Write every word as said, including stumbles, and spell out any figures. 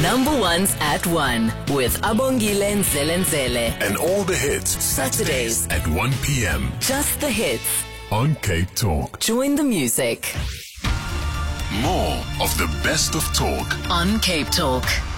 Number ones at one with Abongile Nzelenzele. And all the hits. Saturdays at one p.m. Just the hits. On Cape Talk. Join the music. More of the best of talk. On Cape Talk.